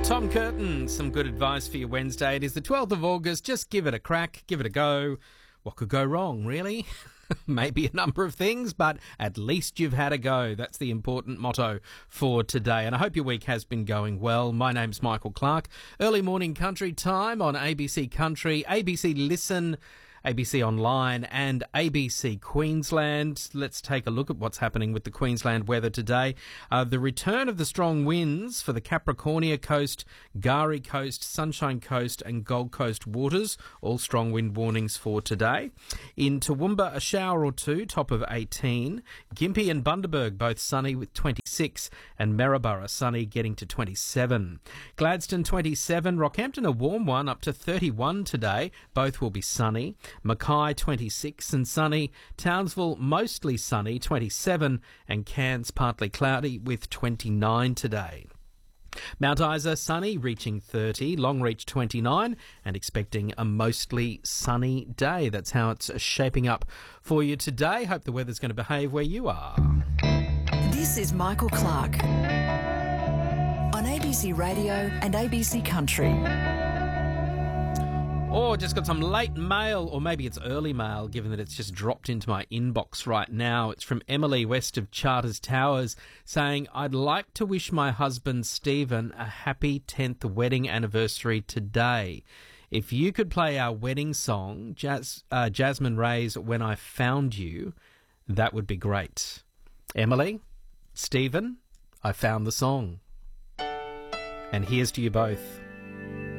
Tom Curtin, some good advice for your Wednesday. It is the 12th of August. Just give it a crack, give it a go. What could go wrong, really? Maybe a number of things, but at least you've had a go. That's the important motto for today. And I hope your week has been going well. My name's Michael Clark. Early morning country time on ABC Country, ABC Listen, ABC Online and ABC Queensland. Let's take a look at what's happening with the Queensland weather today. The return of the strong winds for the Capricornia Coast, Gari Coast, Sunshine Coast and Gold Coast waters. All strong wind warnings for today. In Toowoomba, a shower or two, top of 18. Gympie and Bundaberg both sunny with 26 and Maryborough sunny getting to 27. Gladstone 27, Rockhampton a warm one up to 31 today. Both will be sunny. Mackay 26 and sunny, Townsville mostly sunny 27 and Cairns partly cloudy with 29 today. Mount Isa sunny reaching 30, Longreach 29 and expecting a mostly sunny day. That's how it's shaping up for you today. Hope the weather's going to behave where you are. This is Michael Clark on ABC Radio and ABC Country. Or just got some late mail, or maybe it's early mail, given that it's just dropped into my inbox right now. It's from Emily west of Charters Towers saying, I'd like to wish my husband Stephen a happy 10th wedding anniversary today. If you could play our wedding song, Jasmine Ray's When I Found You, that would be great. Emily, Stephen, I found the song. And here's to you both.